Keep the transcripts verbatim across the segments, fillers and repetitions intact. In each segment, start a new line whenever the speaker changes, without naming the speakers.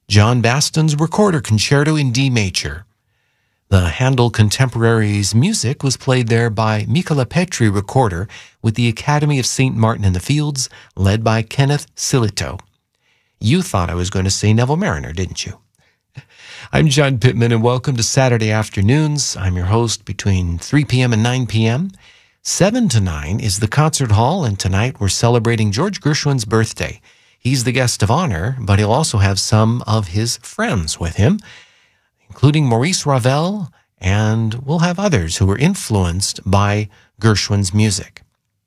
John Baston's Recorder Concerto in D major. The Handel Contemporaries music was played there by Michala Petri Recorder with the Academy of Saint Martin in the Fields, led by Kenneth Silito. You thought I was going to say Neville Mariner, didn't you? I'm John Pittman, and welcome to Saturday Afternoons. I'm your host between three p.m. and nine p.m. seven to nine is the concert hall, and tonight we're celebrating George Gershwin's birthday. He's the guest of honor, but he'll also have some of his friends with him, including Maurice Ravel, and we'll have others who were influenced by Gershwin's music.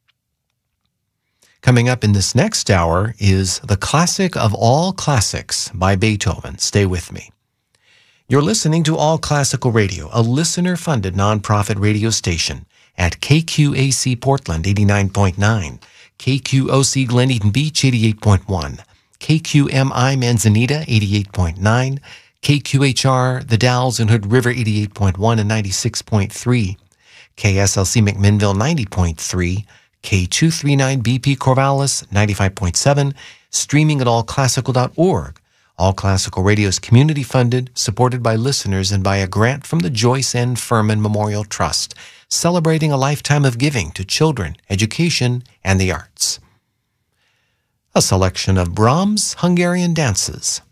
Coming up in this next hour is the classic of all classics by Beethoven. Stay with me. You're listening to All Classical Radio, a listener-funded nonprofit radio station at K Q A C Portland eighty-nine point nine, K Q O C Glen Eden Beach eighty-eight point one, K Q M I Manzanita eighty-eight point nine, K Q H R The Dalles and Hood River eighty-eight point one and ninety-six point three, K S L C McMinnville ninety point three, K two thirty-nine B P Corvallis ninety-five point seven, streaming at all classical dot org. All Classical Radio is community-funded, supported by listeners, and by a grant from the Joyce N. Furman Memorial Trust, celebrating a lifetime of giving to children, education, and the arts. A selection of Brahms' Hungarian dances.